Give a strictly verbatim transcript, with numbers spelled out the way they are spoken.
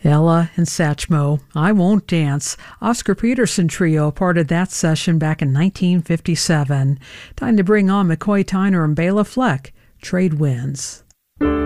Ella and Satchmo, I Won't Dance. Oscar Peterson Trio part of that session back in nineteen fifty-seven. Time to bring on McCoy Tyner and Bela Fleck, Trade Winds.